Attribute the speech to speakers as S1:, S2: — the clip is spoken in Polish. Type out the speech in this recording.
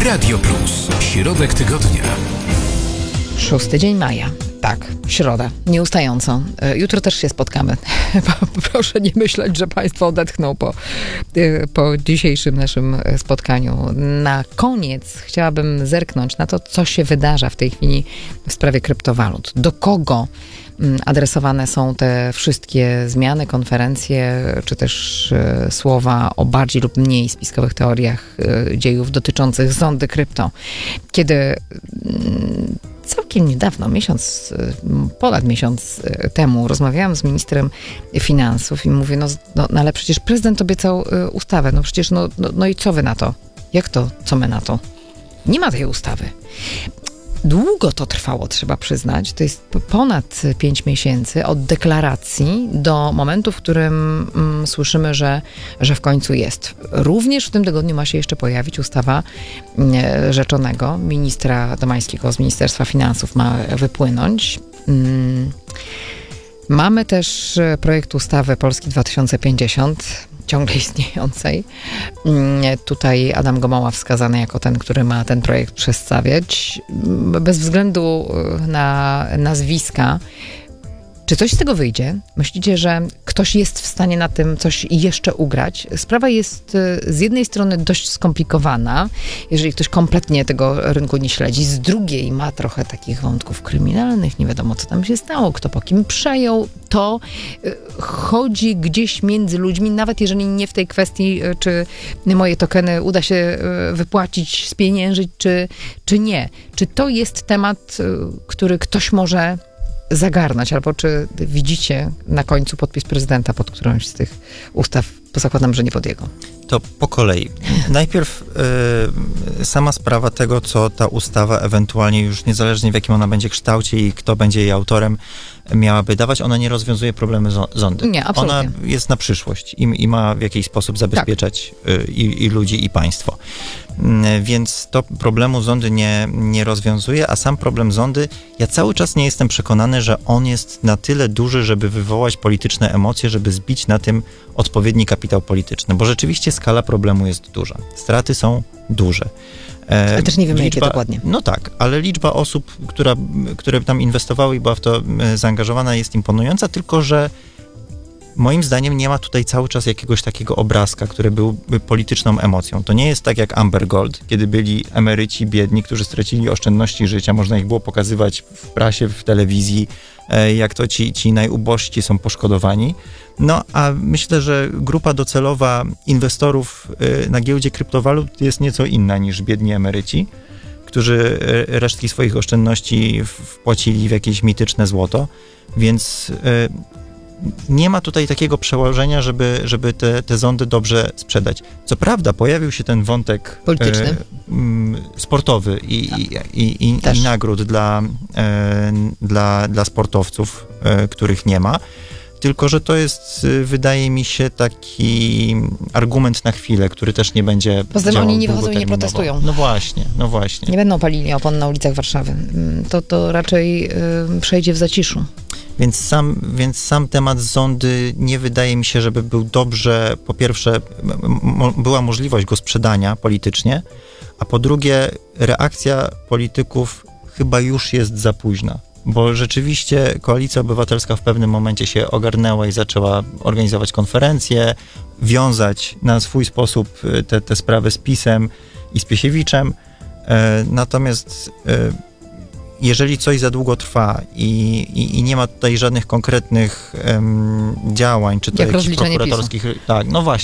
S1: Radio Plus. Środek tygodnia.
S2: 6 dzień maja. Tak, środa. Nieustająco. Jutro też się spotkamy. Proszę nie myśleć, że Państwo odetchną po dzisiejszym naszym spotkaniu. Na koniec chciałabym zerknąć na to, co się wydarza w tej chwili w sprawie kryptowalut. Do kogo adresowane są te wszystkie zmiany, konferencje, czy też słowa o bardziej lub mniej spiskowych teoriach dziejów dotyczących zondy krypto. Kiedy całkiem niedawno, ponad miesiąc temu rozmawiałam z ministrem finansów i mówię, no ale przecież prezydent obiecał ustawę, no przecież no i co wy na to? Jak to, co my na to? Nie ma tej ustawy. Długo to trwało, trzeba przyznać. To jest ponad 5 miesięcy od deklaracji do momentu, w którym słyszymy, że w końcu jest. Również w tym tygodniu ma się jeszcze pojawić ustawa rzeczonego ministra Domańskiego z Ministerstwa Finansów ma wypłynąć. Mamy też projekt ustawy Polski 2050, ciągle istniejącej. Tutaj Adam Gomoła wskazany jako ten, który ma ten projekt przedstawiać. Bez względu na nazwiska, czy coś z tego wyjdzie? Myślicie, że ktoś jest w stanie na tym coś jeszcze ugrać? Sprawa jest z jednej strony dość skomplikowana, jeżeli ktoś kompletnie tego rynku nie śledzi. Z drugiej ma trochę takich wątków kryminalnych, nie wiadomo co tam się stało, kto po kim przejął. To chodzi gdzieś między ludźmi, nawet jeżeli nie w tej kwestii, czy moje tokeny uda się wypłacić, spieniężyć, czy nie. Czy to jest temat, który ktoś może zagarnąć, albo czy widzicie na końcu podpis prezydenta pod którąś z tych ustaw, bo zakładam, że nie pod jego.
S3: To po kolei. Najpierw sama sprawa tego, co ta ustawa ewentualnie już niezależnie w jakim ona będzie kształcie i kto będzie jej autorem miałaby dawać, ona nie rozwiązuje problemy zondy.
S2: Nie, absolutnie.
S3: Ona jest na przyszłość i ma w jakiś sposób zabezpieczać i ludzi, i państwo. Więc to problemu zondy nie rozwiązuje, a sam problem zondy, ja cały czas nie jestem przekonany, że on jest na tyle duży, żeby wywołać polityczne emocje, żeby zbić na tym odpowiedni kapitał polityczny, bo rzeczywiście skala problemu jest duża. Straty są duże.
S2: Ale też nie wiemy, jakie dokładnie.
S3: No tak, ale liczba osób, które tam inwestowały i była w to zaangażowana, jest imponująca, tylko że moim zdaniem nie ma tutaj cały czas jakiegoś takiego obrazka, który byłby polityczną emocją. To nie jest tak jak Amber Gold, kiedy byli emeryci biedni, którzy stracili oszczędności życia. Można ich było pokazywać w prasie, w telewizji, jak to ci najubożsi są poszkodowani. No, a myślę, że grupa docelowa inwestorów na giełdzie kryptowalut jest nieco inna niż biedni emeryci, którzy resztki swoich oszczędności wpłacili w jakieś mityczne złoto, więc nie ma tutaj takiego przełożenia, żeby te zondy dobrze sprzedać. Co prawda pojawił się ten wątek
S2: polityczny,
S3: sportowy i nagród dla sportowców, których nie ma. Tylko że to jest, wydaje mi się, taki argument na chwilę, który też nie będzie
S2: poza tym oni nie wychodzą i nie protestują.
S3: No właśnie.
S2: Nie będą palili opon na ulicach Warszawy. To raczej przejdzie w zaciszu.
S3: Więc sam temat zondy nie wydaje mi się, żeby był dobrze, po pierwsze była możliwość go sprzedania politycznie, a po drugie reakcja polityków chyba już jest za późna. Bo rzeczywiście Koalicja Obywatelska w pewnym momencie się ogarnęła i zaczęła organizować konferencje, wiązać na swój sposób te sprawy z PiS-em i z Piesiewiczem. Natomiast jeżeli coś za długo trwa i nie ma tutaj żadnych konkretnych działań, czy to
S2: jak
S3: jakichś prokuratorskich... Tak, no właśnie.